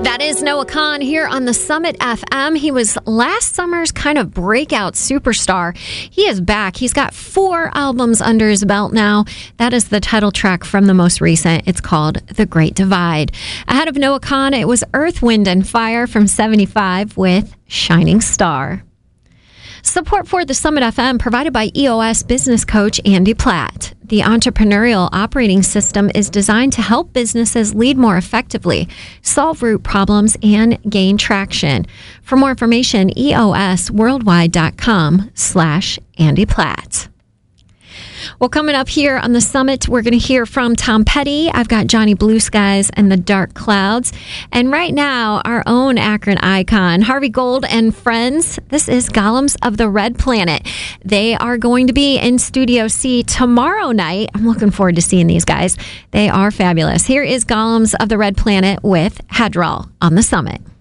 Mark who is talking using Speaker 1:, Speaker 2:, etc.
Speaker 1: That is Noah Kahan here on the Summit FM. He was last summer's kind of breakout superstar. He is back. He's got 4 albums under his belt now. That is the title track from the most recent. It's called The Great Divide. Ahead of Noah Kahan, it was Earth, Wind, and Fire from 75 with Shining Star. Support for the Summit FM provided by EOS business coach Andy Platt. The entrepreneurial operating system is designed to help businesses lead more effectively, solve root problems, and gain traction. For more information, eosworldwide.com/Andy Platt. Well, coming up here on the Summit, we're going to hear from Tom Petty. I've got Johnny Blue Skies and the Dark Clouds. And right now, our own Akron icon, Harvey Gold and friends. This is Golems of the Red Planet. They are going to be in Studio C tomorrow night. I'm looking forward to seeing these guys. They are fabulous. Here is Golems of the Red Planet with Hadral on the Summit.